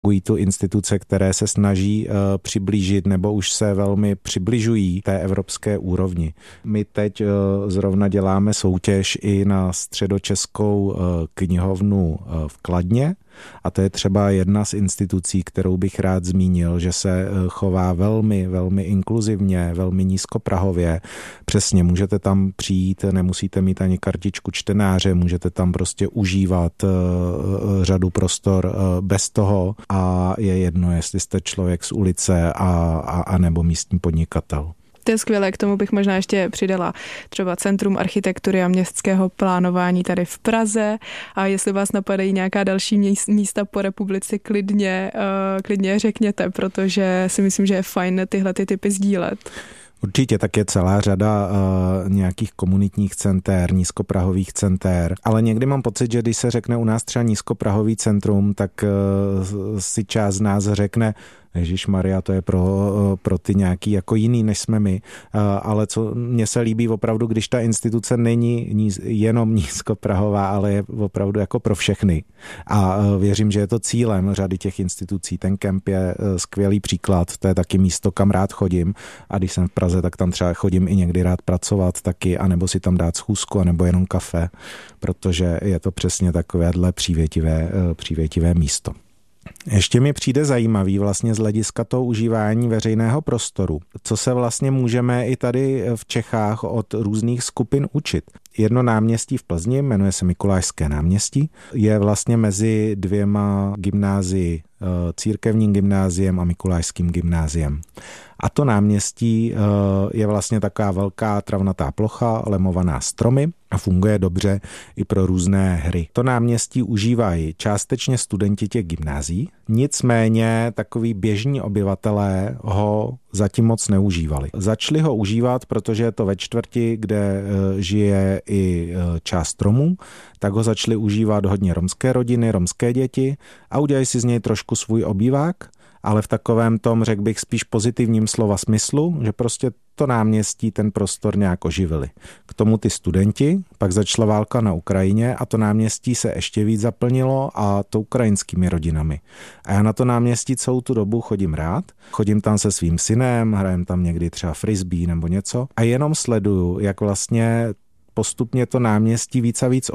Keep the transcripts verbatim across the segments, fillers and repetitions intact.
tu instituce, které se snaží uh, přiblížit nebo už se velmi přibližují té evropské úrovni. My teď uh, zrovna děláme soutěž i na středočeskou uh, knihovnu uh, v Kladně a to je třeba jedna z institucí, kterou bych rád zmínil, že se uh, chová velmi, velmi inkluzivně, velmi nízkoprahově. Přesně, můžete tam přijít, nemusíte mít ani kartičku čtenáře, můžete tam prostě užívat uh, řadu prostor uh, bez toho, a je jedno, jestli jste člověk z ulice a, a, a nebo místní podnikatel. To je skvělé, k tomu bych možná ještě přidala třeba Centrum architektury a městského plánování tady v Praze a jestli vás napadají nějaká další místa po republice, klidně, uh, klidně řekněte, protože si myslím, že je fajn tyhle ty typy sdílet. Určitě, tak je celá řada uh, nějakých komunitních center, nízkoprahových center, ale někdy mám pocit, že když se řekne u nás třeba nízkoprahový centrum, tak uh, si část z nás řekne, Ježišmarja, to je pro, pro ty nějaký jako jiný, než jsme my. Ale co mně se líbí opravdu, když ta instituce není níz, jenom nízkoprahová, ale je opravdu jako pro všechny. A věřím, že je to cílem řady těch institucí. Ten kemp je skvělý příklad, to je taky místo, kam rád chodím. A když jsem v Praze, tak tam třeba chodím i někdy rád pracovat taky, anebo si tam dát schůzku, anebo jenom kafe, protože je to přesně takovéhle přívětivé, přívětivé místo. Ještě mi přijde zajímavý vlastně z hlediska toho užívání veřejného prostoru, co se vlastně můžeme i tady v Čechách od různých skupin učit. Jedno náměstí v Plzni, jmenuje se Mikulášské náměstí, je vlastně mezi dvěma gymnázii, církevním gymnáziem a Mikulášským gymnáziem. A to náměstí je vlastně taková velká travnatá plocha, lemovaná stromy a funguje dobře i pro různé hry. To náměstí užívají částečně studenti těch gymnázií, nicméně takový běžní obyvatelé ho zatím moc neužívali. Začali ho užívat, protože je to ve čtvrti, kde žije i část Romů, tak ho začali užívat hodně romské rodiny, romské děti a udělají si z něj trošku svůj obývák, ale v takovém tom, řekl bych, spíš pozitivním slova smyslu, že prostě to náměstí, ten prostor nějak oživili. K tomu ty studenti, pak začala válka na Ukrajině a to náměstí se ještě víc zaplnilo a to ukrajinskými rodinami. A já na to náměstí celou tu dobu chodím rád, chodím tam se svým synem, hrajem tam někdy třeba frisbee nebo něco a jenom sleduju, jak vlastně postupně to náměstí víc a víc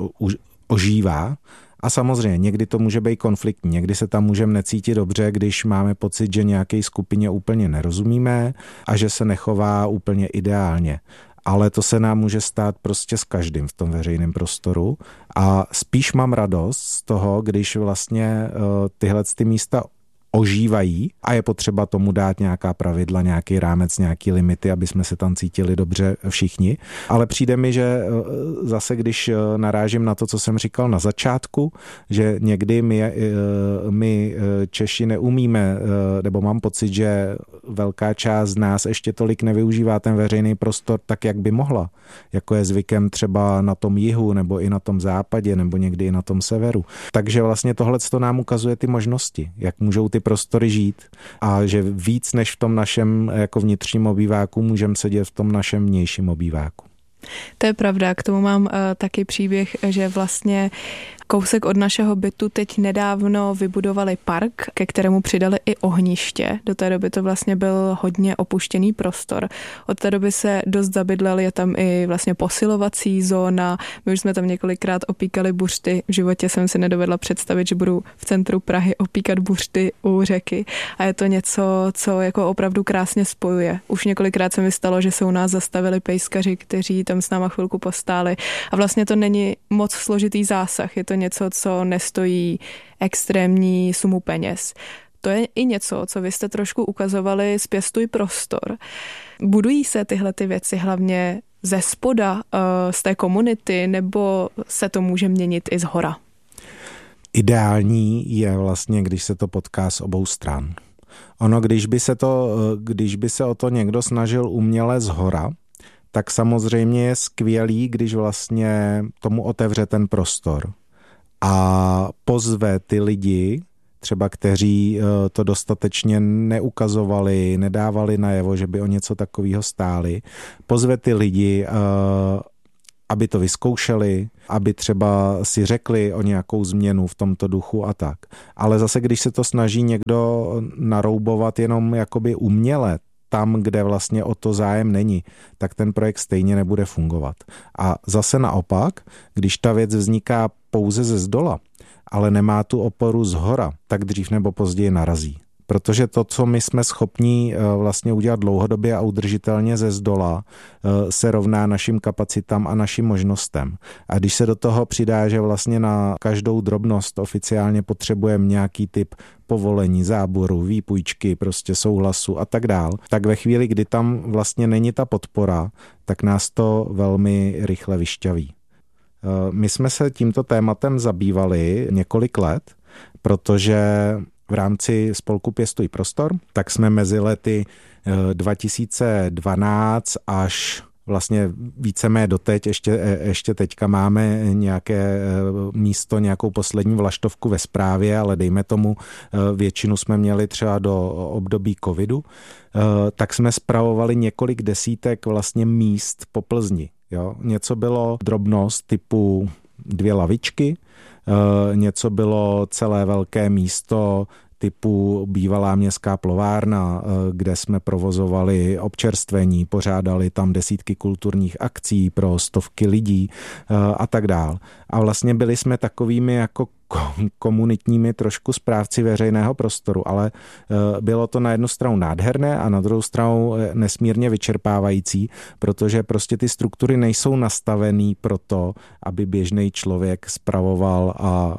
ožívá. A samozřejmě, někdy to může být konfliktní, někdy se tam můžeme necítit dobře, když máme pocit, že nějaké skupině úplně nerozumíme a že se nechová úplně ideálně. Ale to se nám může stát prostě s každým v tom veřejném prostoru a spíš mám radost z toho, když vlastně uh, tyhle ty místa ožívají a je potřeba tomu dát nějaká pravidla, nějaký rámec, nějaký limity, aby jsme se tam cítili dobře všichni. Ale přijde mi, že zase, když narážím na to, co jsem říkal na začátku, že někdy my, my Češi neumíme, nebo mám pocit, že velká část z nás ještě tolik nevyužívá ten veřejný prostor tak, jak by mohla. Jako je zvykem třeba na tom jihu, nebo i na tom západě, nebo někdy i na tom severu. Takže vlastně tohleto nám ukazuje ty možnosti, jak můžou ty prostory žít a že víc než v tom našem jako vnitřním obýváku můžeme sedět v tom našem vnějším obýváku. To je pravda, k tomu mám uh, taky příběh, že vlastně kousek od našeho bytu teď nedávno vybudovali park, ke kterému přidali i ohniště. Do té doby to vlastně byl hodně opuštěný prostor. Od té doby se dost zabydlel, je tam i vlastně posilovací zóna. My už jsme tam několikrát opíkali buřty. V životě jsem si nedovedla představit, že budu v centru Prahy opíkat buřty u řeky. A je to něco, co jako opravdu krásně spojuje. Už několikrát se mi stalo, že se u nás zastavili pejskaři, kteří tam s náma chvilku postáli. A vlastně to není moc složitý zásah. Je to něco, co nestojí extrémní sumu peněz. To je i něco, co vy jste trošku ukazovali z Pěstuj prostor. Budují se tyhle ty věci hlavně ze spoda, z té komunity, nebo se to může měnit i zhora? Ideální je vlastně, když se to potká z obou stran. Ono, když by se, to, když by se o to někdo snažil uměle zhora, tak samozřejmě je skvělý, když vlastně tomu otevře ten prostor a pozve ty lidi, třeba kteří to dostatečně neukazovali, nedávali najevo, že by o něco takového stáli, pozve ty lidi aby to vyzkoušeli, aby třeba si řekli o nějakou změnu v tomto duchu a tak. Ale zase, když se to snaží někdo naroubovat jenom jakoby uměle, tam, kde vlastně o to zájem není, tak ten projekt stejně nebude fungovat. A zase naopak, když ta věc vzniká pouze ze zdola, ale nemá tu oporu zhora, tak dřív nebo později narazí. Protože to, co my jsme schopní vlastně udělat dlouhodobě a udržitelně ze zdola, se rovná našim kapacitám a našim možnostem. A když se do toho přidá, že vlastně na každou drobnost oficiálně potřebujeme nějaký typ povolení, záboru, výpůjčky, prostě souhlasu a tak dál, tak ve chvíli, kdy tam vlastně není ta podpora, tak nás to velmi rychle vyšťaví. My jsme se tímto tématem zabývali několik let, protože v rámci spolku Pěstuj prostor, tak jsme mezi lety dva tisíce dvanáct až vlastně víceméně doteď, ještě, ještě teďka máme nějaké místo, nějakou poslední vlaštovku ve správě, ale dejme tomu, většinu jsme měli třeba do období covidu, tak jsme spravovali několik desítek vlastně míst po Plzni. Jo? Něco bylo drobnost typu dvě lavičky, něco bylo celé velké místo typu bývalá městská plovárna, kde jsme provozovali občerstvení, pořádali tam desítky kulturních akcí pro stovky lidí a tak dál. A vlastně byli jsme takovými jako komunitními trošku správci veřejného prostoru, ale bylo to na jednu stranu nádherné a na druhou stranu nesmírně vyčerpávající, protože prostě ty struktury nejsou nastavený pro to, aby běžný člověk spravoval a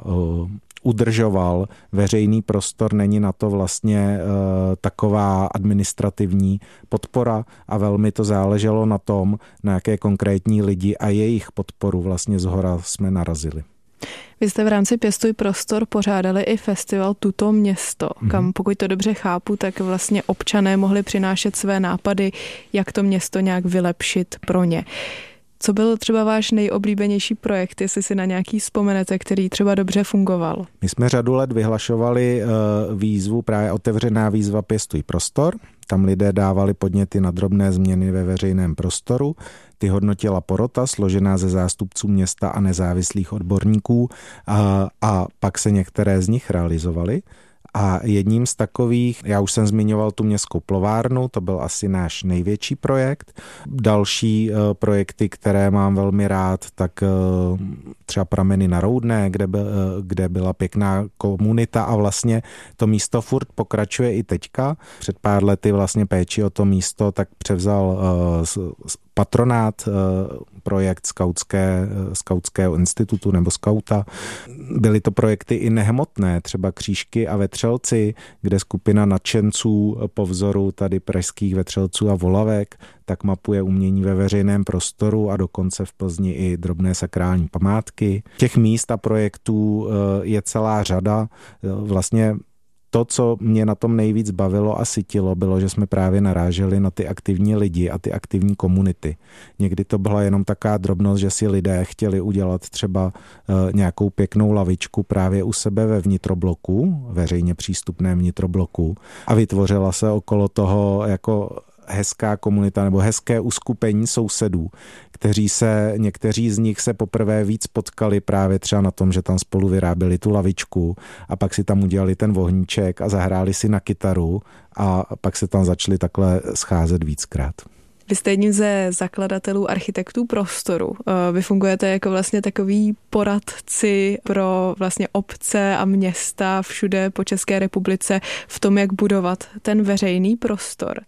udržoval veřejný prostor, není na to vlastně e, taková administrativní podpora a velmi to záleželo na tom, na jaké konkrétní lidi a jejich podporu vlastně zhora jsme narazili. Vy jste v rámci Pěstuj prostor pořádali i festival Tuto město, mm-hmm. kam, pokud to dobře chápu, tak vlastně občané mohli přinášet své nápady, jak to město nějak vylepšit pro ně. Co byl třeba váš nejoblíbenější projekt, jestli si na nějaký vzpomenete, který třeba dobře fungoval? My jsme řadu let vyhlašovali výzvu, právě otevřená výzva Pěstuj prostor. Tam lidé dávali podněty na drobné změny ve veřejném prostoru. Ty hodnotila porota, složená ze zástupců města a nezávislých odborníků a, a pak se některé z nich realizovaly. A jedním z takových, já už jsem zmiňoval tu městskou plovárnu, to byl asi náš největší projekt. Další uh, projekty, které mám velmi rád, tak uh, třeba Prameny na Roudné, kde, by, uh, kde byla pěkná komunita a vlastně to místo furt pokračuje i teďka. Před pár lety vlastně péči o to místo tak převzal uh, patronát, projekt skautské, skautského institutu nebo skauta. Byly to projekty i nehmotné, třeba Křížky a vetřelci, kde skupina nadšenců po vzoru tady pražských vetřelců a volavek tak mapuje umění ve veřejném prostoru a dokonce v Plzni i drobné sakrální památky. Těch míst a projektů je celá řada. Vlastně to, co mě na tom nejvíc bavilo a sytilo, bylo, že jsme právě naráželi na ty aktivní lidi a ty aktivní komunity. Někdy to byla jenom taká drobnost, že si lidé chtěli udělat třeba nějakou pěknou lavičku právě u sebe ve vnitrobloku, veřejně přístupném vnitrobloku a vytvořila se okolo toho jako hezká komunita nebo hezké uskupení sousedů, kteří se, někteří z nich se poprvé víc potkali právě třeba na tom, že tam spolu vyráběli tu lavičku a pak si tam udělali ten vohníček a zahráli si na kytaru a pak se tam začali takhle scházet víckrát. Vy jste jedním ze zakladatelů architektů prostoru. Vy fungujete jako vlastně takový poradci pro vlastně obce a města všude po České republice v tom, jak budovat ten veřejný prostor.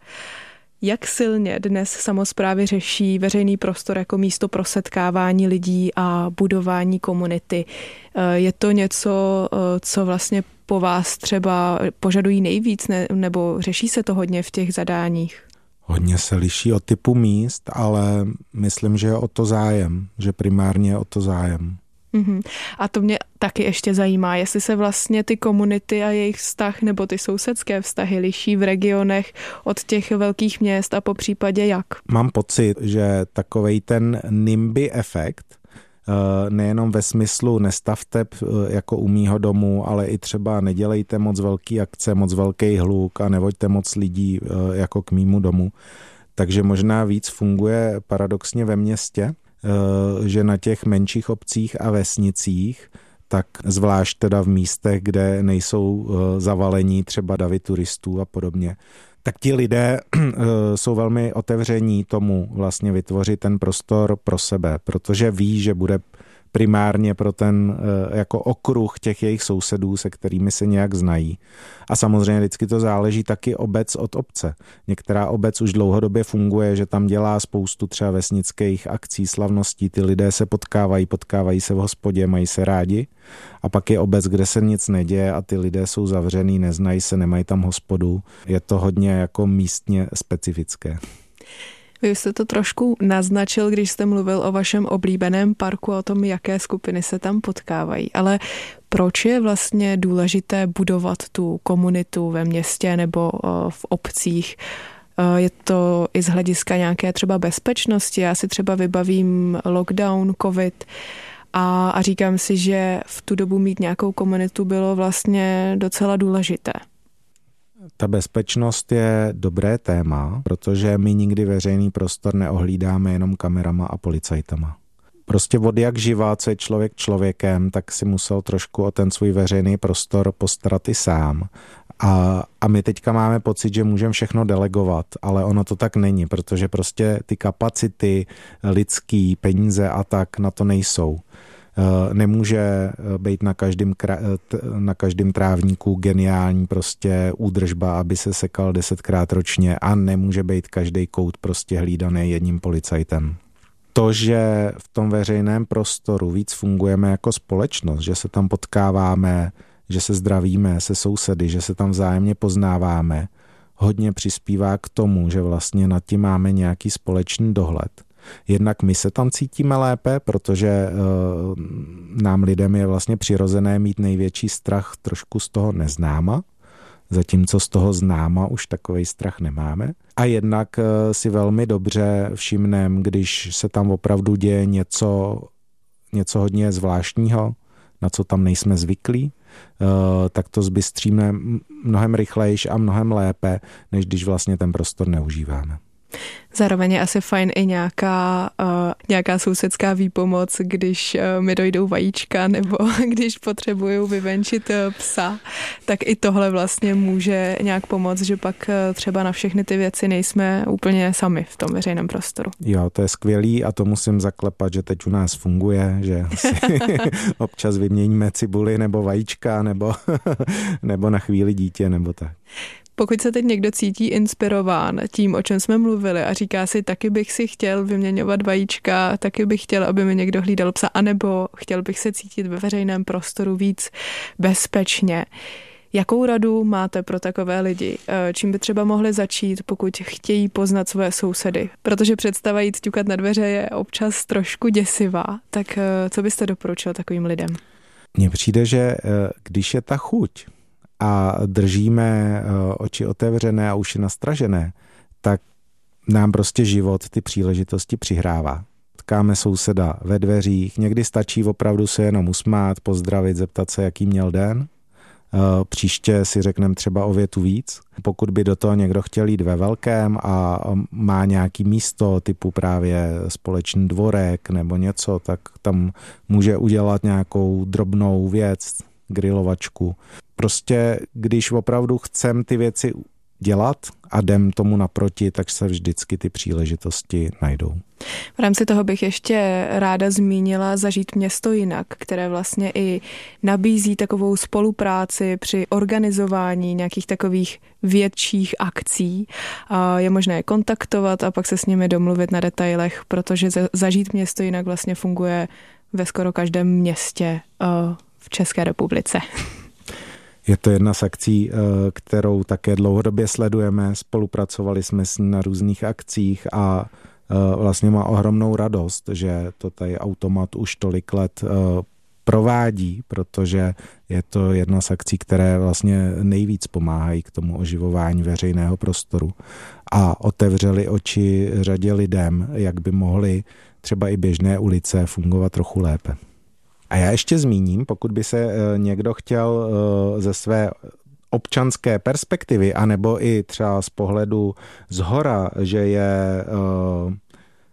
Jak silně dnes samosprávy řeší veřejný prostor jako místo pro setkávání lidí a budování komunity? Je to něco, co vlastně po vás třeba požadují nejvíc, ne, nebo řeší se to hodně v těch zadáních? Hodně se liší od typu míst, ale myslím, že je o to zájem, že primárně je o to zájem. Uhum. A to mě taky ještě zajímá, jestli se vlastně ty komunity a jejich vztah nebo ty sousedské vztahy liší v regionech od těch velkých měst a po případě jak? Mám pocit, že takovej ten NIMBY efekt, nejenom ve smyslu nestavte jako u mýho domu, ale i třeba nedělejte moc velký akce, moc velký hluk a nevoďte moc lidí jako k mýmu domu. Takže možná víc funguje paradoxně ve městě, že na těch menších obcích a vesnicích, tak zvlášť teda v místech, kde nejsou zavalení třeba davy turistů a podobně, tak ti lidé jsou velmi otevření tomu vlastně vytvořit ten prostor pro sebe, protože ví, že bude primárně pro ten jako okruh těch jejich sousedů, se kterými se nějak znají. A samozřejmě vždycky to záleží taky obec od obce. Některá obec už dlouhodobě funguje, že tam dělá spoustu třeba vesnických akcí, slavností, ty lidé se potkávají, potkávají se v hospodě, mají se rádi. A pak je obec, kde se nic neděje a ty lidé jsou zavřený, neznají se, nemají tam hospodu. Je to hodně jako místně specifické. Vy jste to trošku naznačil, když jste mluvil o vašem oblíbeném parku, o tom, jaké skupiny se tam potkávají. Ale proč je vlastně důležité budovat tu komunitu ve městě nebo v obcích? Je to i z hlediska nějaké třeba bezpečnosti? Já si třeba vybavím lockdown, covid a, a říkám si, že v tu dobu mít nějakou komunitu bylo vlastně docela důležité. Ta bezpečnost je dobré téma, protože my nikdy veřejný prostor neohlídáme jenom kamerama a policajtama. Prostě od jak živá, co je člověk člověkem, tak si musel trošku o ten svůj veřejný prostor postarat i sám. A, a my teďka máme pocit, že můžeme všechno delegovat, ale ono to tak není, protože prostě ty kapacity lidský, peníze a tak na to nejsou. Nemůže být na každém, na každém trávníku geniální prostě údržba, aby se sekal desetkrát ročně a nemůže být každý kout prostě hlídaný jedním policajtem. To, že v tom veřejném prostoru víc fungujeme jako společnost, že se tam potkáváme, že se zdravíme se sousedy, že se tam vzájemně poznáváme, hodně přispívá k tomu, že vlastně nad tím máme nějaký společný dohled. Jednak my se tam cítíme lépe, protože uh, nám lidem je vlastně přirozené mít největší strach trošku z toho neznáma, zatímco z toho známa už takovej strach nemáme. A jednak uh, si velmi dobře všimneme, když se tam opravdu děje něco, něco hodně zvláštního, na co tam nejsme zvyklí, uh, tak to zbystříme mnohem rychlejš a mnohem lépe, než když vlastně ten prostor neužíváme. Zároveň je asi fajn i nějaká, uh, nějaká sousedská výpomoc, když uh, mi dojdou vajíčka nebo když potřebuju vyvenčit uh, psa, tak i tohle vlastně může nějak pomoct, že pak uh, třeba na všechny ty věci nejsme úplně sami v tom veřejném prostoru. Jo, to je skvělý a to musím zaklepat, že teď u nás funguje, že si občas vyměníme cibuli nebo vajíčka nebo, nebo na chvíli dítě nebo tak. Pokud se teď někdo cítí inspirován tím, o čem jsme mluvili a říká si, taky bych si chtěl vyměňovat vajíčka, taky bych chtěl, aby mi někdo hlídal psa, anebo chtěl bych se cítit ve veřejném prostoru víc bezpečně. Jakou radu máte pro takové lidi? Čím by třeba mohli začít, pokud chtějí poznat své sousedy? Protože představa jít ťukat na dveře je občas trošku děsivá. Tak co byste doporučil takovým lidem? Mně přijde, že když je ta chuť a držíme oči otevřené a uši nastražené, tak nám prostě život ty příležitosti přihrává. Potkáme souseda ve dveřích, někdy stačí opravdu se jenom usmát, pozdravit, zeptat se, jaký měl den. Příště si řekneme třeba o větu víc. Pokud by do toho někdo chtěl jít ve velkém a má nějaký místo typu právě společný dvorek nebo něco, tak tam může udělat nějakou drobnou věc, grilovačku. Prostě když opravdu chcem ty věci dělat a jdem tomu naproti, tak se vždycky ty příležitosti najdou. V rámci toho bych ještě ráda zmínila Zažít město jinak, které vlastně i nabízí takovou spolupráci při organizování nějakých takových větších akcí. Je možné je kontaktovat a pak se s nimi domluvit na detailech, protože Zažít město jinak vlastně funguje ve skoro každém městě v České republice. Je to jedna z akcí, kterou také dlouhodobě sledujeme. Spolupracovali jsme s ní na různých akcích a vlastně má ohromnou radost, že to tady Automat už tolik let provádí, protože je to jedna z akcí, které vlastně nejvíc pomáhají k tomu oživování veřejného prostoru a otevřeli oči řadě lidem, jak by mohly třeba i běžné ulice fungovat trochu lépe. A já ještě zmíním, pokud by se někdo chtěl ze své občanské perspektivy, anebo i třeba z pohledu zhora, že je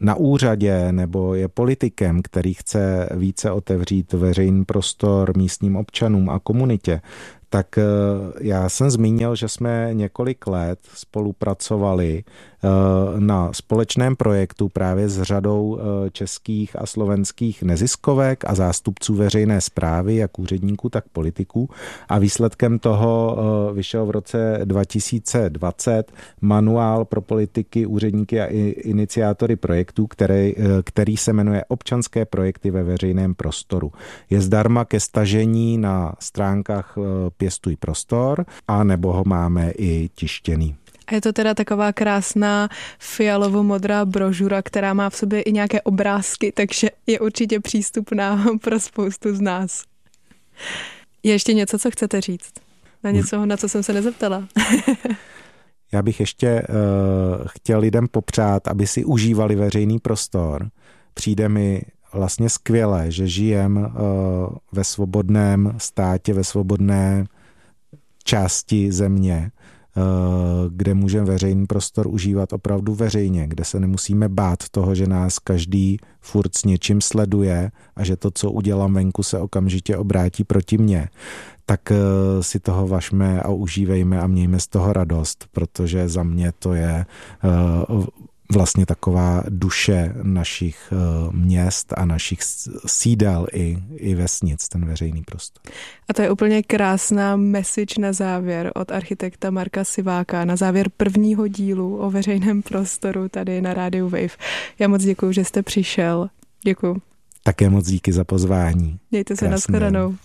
na úřadě nebo je politikem, který chce více otevřít veřejný prostor místním občanům a komunitě, tak já jsem zmínil, že jsme několik let spolupracovali na společném projektu právě s řadou českých a slovenských neziskovek a zástupců veřejné správy, jak úředníků, tak politiků. A výsledkem toho vyšel v roce dva tisíce dvacet manuál pro politiky, úředníky a iniciátory projektů, který, který se jmenuje Občanské projekty ve veřejném prostoru. Je zdarma ke stažení na stránkách Pěstuj prostor, a nebo ho máme i tištěný. A je to teda taková krásná fialovo-modrá brožura, která má v sobě i nějaké obrázky, takže je určitě přístupná pro spoustu z nás. Je ještě něco, co chcete říct? Na něco, na co jsem se nezeptala? Já bych ještě uh, chtěl lidem popřát, aby si užívali veřejný prostor. Přijde mi vlastně skvěle, že žijem uh, ve svobodném státě, ve svobodné části země, kde můžeme veřejný prostor užívat opravdu veřejně, kde se nemusíme bát toho, že nás každý furt s něčím sleduje a že to, co udělám venku, se okamžitě obrátí proti mně. Tak si toho važme a užívejme a mějme z toho radost, protože za mě to je vlastně taková duše našich měst a našich sídel i, i vesnic, ten veřejný prostor. A to je úplně krásná message na závěr od architekta Marka Siváka, na závěr prvního dílu o veřejném prostoru tady na rádiu Wave. Já moc děkuju, že jste přišel. Děkuju. Také moc díky za pozvání. Mějte se, nashledanou.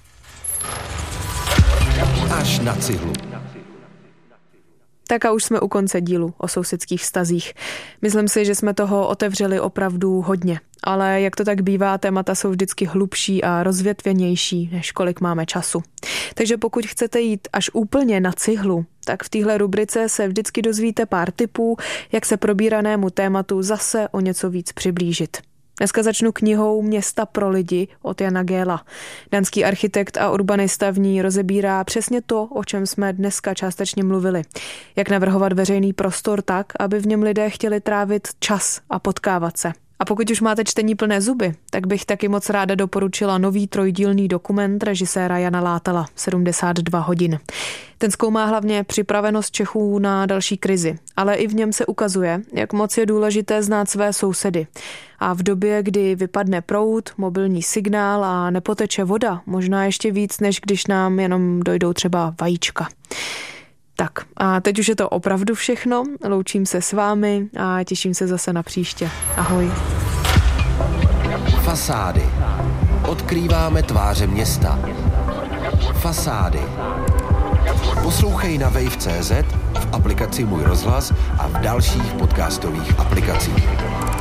Až na cihlu. Tak a už jsme u konce dílu o sousedských vztazích. Myslím si, že jsme toho otevřeli opravdu hodně, ale jak to tak bývá, témata jsou vždycky hlubší a rozvětvěnější, než kolik máme času. Takže pokud chcete jít až úplně na cihlu, tak v téhle rubrice se vždycky dozvíte pár tipů, jak se probíranému tématu zase o něco víc přiblížit. Dneska začnu knihou Města pro lidi od Jana Gehla. Dánský architekt a urbanista v ní rozebírá přesně to, o čem jsme dneska částečně mluvili. Jak navrhovat veřejný prostor tak, aby v něm lidé chtěli trávit čas a potkávat se. A pokud už máte čtení plné zuby, tak bych taky moc ráda doporučila nový trojdílný dokument režiséra Jana Látala, sedmdesát dva hodin. Ten zkoumá hlavně připravenost Čechů na další krizi, ale i v něm se ukazuje, jak moc je důležité znát své sousedy. A v době, kdy vypadne proud, mobilní signál a nepoteče voda, možná ještě víc, než když nám jenom dojdou třeba vajíčka. Tak a teď už je to opravdu všechno. Loučím se s vámi a těším se zase na příště. Ahoj. Fasády. Odkrýváme tváře města. Fasády. Poslouchej na wave tečka cé zet, v aplikaci Můj rozhlas a v dalších podcastových aplikacích.